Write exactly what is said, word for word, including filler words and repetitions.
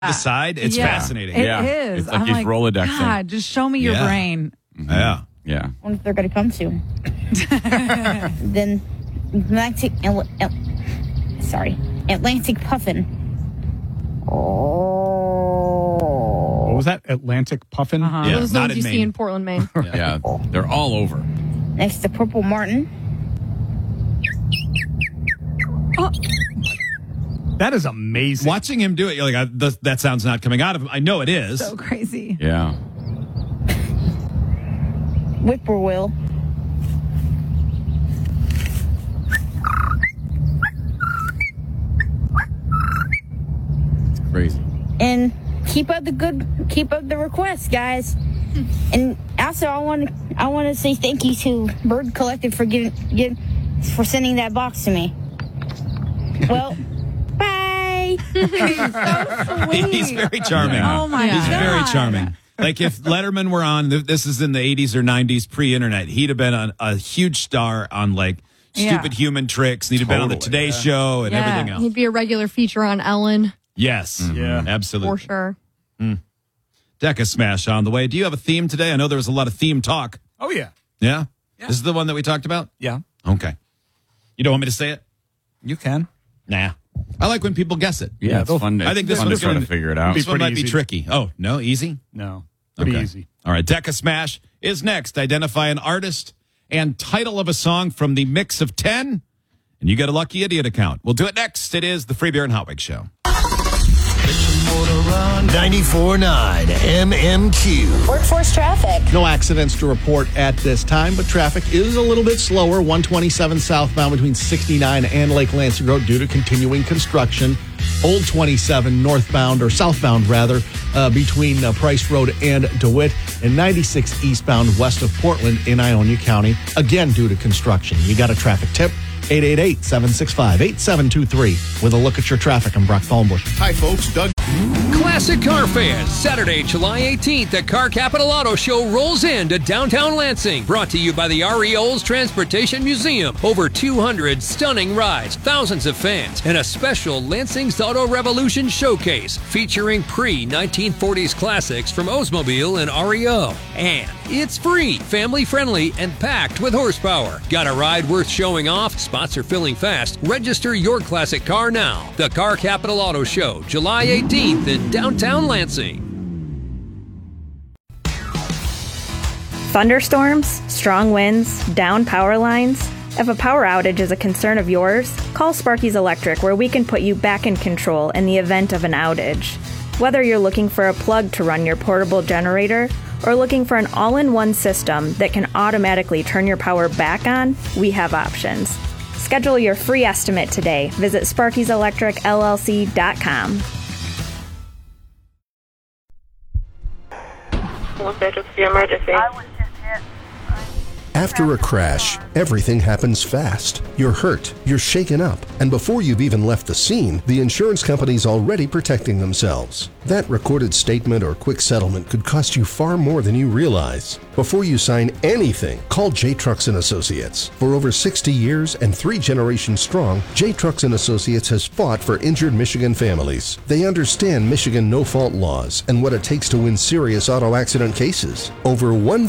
the side. It's yeah, fascinating. It Yeah. is. It's like I'm he's like, Rolodexing. God, just show me your Yeah. brain. Yeah. Yeah. I wonder if they're going to come soon. Then Atlantic, Atl- Atl- sorry, Atlantic Puffin. Oh. What was that? Atlantic Puffin? Uh-huh. Yeah, Those not ones in you Maine. see in Portland, Maine. Yeah. They're all over. Next to Purple Martin. That is amazing. Watching him do it, you're like, I, th- that sound's not coming out of him. I know it is. So crazy. Yeah. Whippoorwill. It's crazy. And keep up the good, keep up the requests, guys. And also, I want to, I want to say thank you to Bird Collective for giving, give, for sending that box to me. Well, bye. He's very charming. Oh my He's God. very charming. Like if Letterman were on, th- this is in the eighties or nineties, pre-internet, he'd have been a, a huge star on like Yeah. Stupid Human Tricks. And he'd have been on the Totally, Today Show and Yeah. everything else. He'd be a regular feature on Ellen, Yes. Yeah. Absolutely. for sure. Deca Smash on the way. Do you have a theme today? I know there was a lot of theme talk. Oh, yeah. Yeah? This is the one that we talked about? Yeah. Okay. You don't want me to say it? You can. Nah. I like when people guess it. Yeah, it's they'll- fun. I think this fun to one's try gonna to figure it out. This one pretty might be easy. tricky. Oh, no? Easy? No. Pretty Okay. easy. All right. Deca Smash is next. Identify an artist and title of a song from the mix of ten, and you get a Lucky Idiot account. We'll do it next. It is the Free Beer and Hotwig Show. ninety-four point nine M M Q. Workforce traffic. No accidents to report at this time, but traffic is a little bit slower. one twenty-seven southbound between sixty-nine and Lake Lansing Road due to continuing construction. Old twenty-seven northbound, or southbound rather, uh, between uh, Price Road and DeWitt, and ninety-six eastbound west of Portland in Ionia County, again due to construction. You got a traffic tip? eight eight eight, seven six five, eight seven two three. With a look at your traffic, I'm Brock Fallenbush. Hi, folks. Doug. Classic Car Fans, Saturday, July eighteenth, the Car Capital Auto Show rolls into downtown Lansing. Brought to you by the R E O's Transportation Museum. Over two hundred stunning rides, thousands of fans, and a special Lansing's Auto Revolution showcase featuring pre nineteen forties classics from Oldsmobile and R E O. And it's free, family friendly, and packed with horsepower. Got a ride worth showing off? Spots are filling fast. Register your classic car now. The Car Capital Auto Show, July eighteenth in downtown Lansing. Thunderstorms, strong winds, down power lines. If a power outage is a concern of yours, call Sparky's Electric, where we can put you back in control in the event of an outage. Whether you're looking for a plug to run your portable generator or looking for an all-in-one system that can automatically turn your power back on, we have options. Schedule your free estimate today. Visit Sparky's Electric L L C dot com. Emergency. After a crash, everything happens fast. You're hurt, you're shaken up, and before you've even left the scene, the insurance company's already protecting themselves. That recorded statement or quick settlement could cost you far more than you realize. Before you sign anything, call J Trucks and Associates. For over sixty years and three generations strong, J Trucks and Associates has fought for injured Michigan families. They understand Michigan no-fault laws and what it takes to win serious auto accident cases. Over one